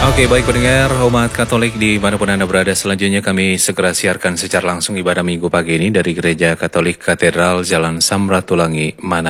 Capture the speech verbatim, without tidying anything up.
Oke, baik pendengar umat Katolik di manapun Anda berada, selanjutnya kami segera siarkan secara langsung ibadah Minggu pagi ini dari Gereja Katolik Katedral Jalan Samratulangi, Manado.